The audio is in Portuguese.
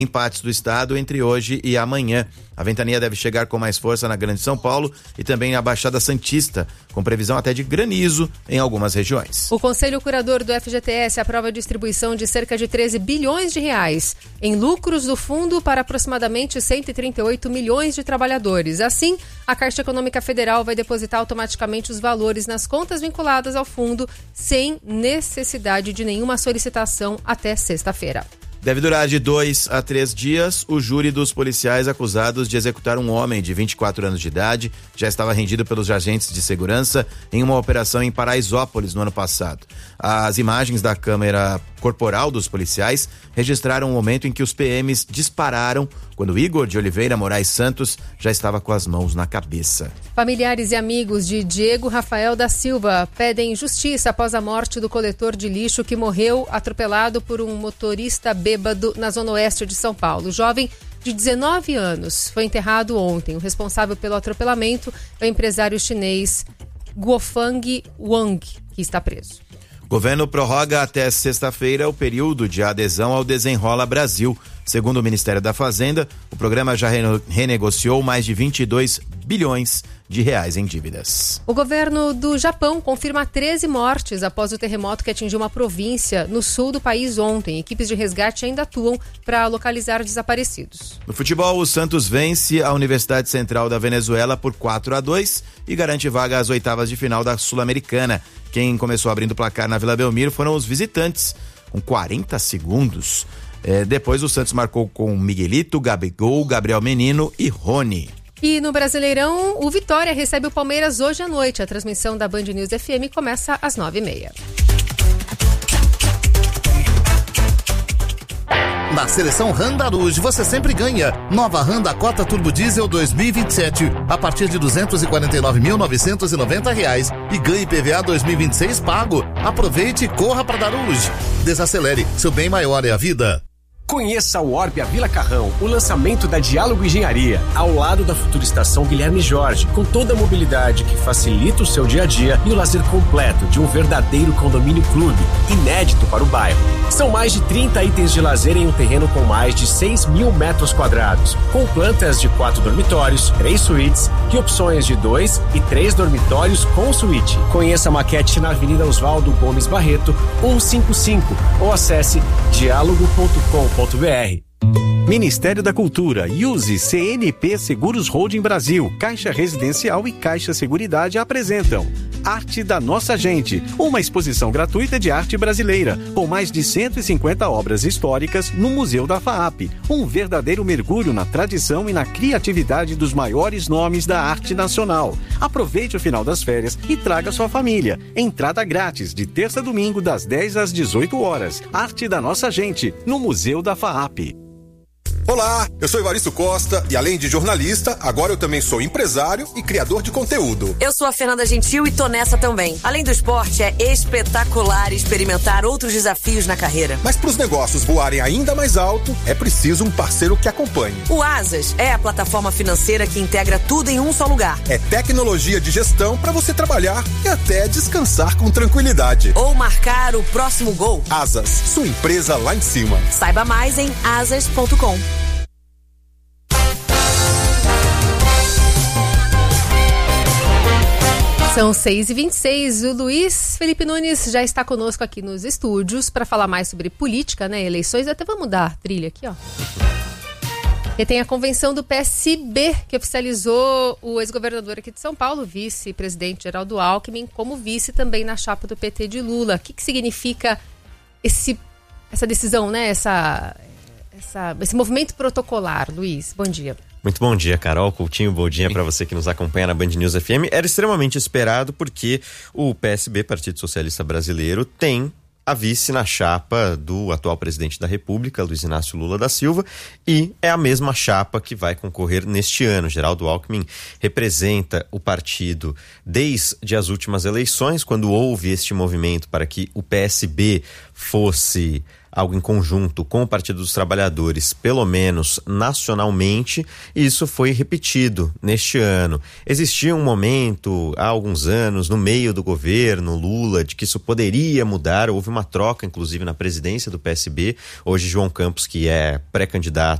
em partes do estado entre hoje e amanhã. A ventania deve chegar com mais força na Grande São Paulo e também na Baixada Santista, com previsão até de granizo em algumas regiões. O Conselho Curador do FGTS aprova a distribuição de cerca de 13 bilhões de reais em lucros do fundo para aproximadamente 138 milhões de trabalhadores. Assim, a Caixa Econômica Federal vai depositar automaticamente os valores nas contas vinculadas ao fundo sem necessidade de nenhuma solicitação até sexta-feira. Deve durar de 2 a 3 dias. O júri dos policiais acusados de executar um homem de 24 anos de idade já estava rendido pelos agentes de segurança em uma operação em Paraisópolis no ano passado. As imagens da câmera corporal dos policiais registraram o momento em que os PMs dispararam quando Igor de Oliveira Moraes Santos já estava com as mãos na cabeça. Familiares e amigos de Diego Rafael da Silva pedem justiça após a morte do coletor de lixo que morreu atropelado por um motorista bêbado na zona oeste de São Paulo. O jovem de 19 anos foi enterrado ontem. O responsável pelo atropelamento é o empresário chinês Guofang Wang, que está preso. O governo prorroga até sexta-feira o período de adesão ao Desenrola Brasil. Segundo o Ministério da Fazenda, o programa já renegociou mais de 22 bilhões de reais em dívidas. O governo do Japão confirma 13 mortes após o terremoto que atingiu uma província no sul do país ontem. Equipes de resgate ainda atuam para localizar desaparecidos. No futebol, o Santos vence a Universidade Central da Venezuela por 4-2 e garante vaga às oitavas de final da Sul-Americana. Quem começou abrindo o placar na Vila Belmiro foram os visitantes, com 40 segundos. Depois o Santos marcou com Miguelito, Gabigol, Gabriel Menino e Rony. E no Brasileirão, o Vitória recebe o Palmeiras hoje à noite. A transmissão da Band News FM começa às 9h30. Na seleção Honda Rouge você sempre ganha. Nova Honda Cota Turbo Diesel 2027 a partir de R$ 249.990 e ganhe PVA 2026 pago. Aproveite e corra para Daruge. Desacelere, seu bem maior é a vida. Conheça o Orbia Vila Carrão, o lançamento da Diálogo Engenharia, ao lado da futura estação Guilherme Jorge, com toda a mobilidade que facilita o seu dia a dia e o lazer completo de um verdadeiro condomínio clube, inédito para o bairro. São mais de 30 itens de lazer em um terreno com mais de 6.000 metros quadrados, com plantas de 4 dormitórios, 3 suítes e opções de 2 e 3 dormitórios com suíte. Conheça a maquete na Avenida Oswaldo Gomes Barreto, 155, ou acesse diálogo.com.br. Ministério da Cultura, Use CNP Seguros Holding Brasil, Caixa Residencial e Caixa Seguridade apresentam Arte da Nossa Gente, uma exposição gratuita de arte brasileira, com mais de 150 obras históricas no Museu da FAAP, um verdadeiro mergulho na tradição e na criatividade dos maiores nomes da arte nacional. Aproveite o final das férias e traga sua família. Entrada grátis, de terça a domingo, das 10 às 18 horas. Arte da Nossa Gente, no Museu da FAAP. Olá, eu sou Evaristo Costa e além de jornalista, agora eu também sou empresário e criador de conteúdo. Eu sou a Fernanda Gentil e tô nessa também. Além do esporte, é espetacular experimentar outros desafios na carreira. Mas para os negócios voarem ainda mais alto, é preciso um parceiro que acompanhe. O Asas é a plataforma financeira que integra tudo em um só lugar. É tecnologia de gestão para você trabalhar e até descansar com tranquilidade. Ou marcar o próximo gol. Asas, sua empresa lá em cima. Saiba mais em asas.com. São 6h26, o Luiz Felipe Nunes já está conosco aqui nos estúdios para falar mais sobre política, né, eleições. Até vamos mudar a trilha aqui, ó. E tem a convenção do PSB, que oficializou o ex-governador aqui de São Paulo, vice-presidente Geraldo Alckmin, como vice também na chapa do PT de Lula. O que significa essa decisão, né, esse movimento protocolar, Luiz? Bom dia. Muito bom dia, Carol, Coutinho, bom dia para você que nos acompanha na Band News FM. Era extremamente esperado porque o PSB, Partido Socialista Brasileiro, tem a vice na chapa do atual presidente da República, Luiz Inácio Lula da Silva, e é a mesma chapa que vai concorrer neste ano. Geraldo Alckmin representa o partido desde as últimas eleições, quando houve este movimento para que o PSB fosse algo em conjunto com o Partido dos Trabalhadores, pelo menos nacionalmente, e isso foi repetido neste ano. Existia um momento, há alguns anos, no meio do governo Lula, de que isso poderia mudar, houve uma troca, inclusive, na presidência do PSB. Hoje, João Campos, que é pré-candidato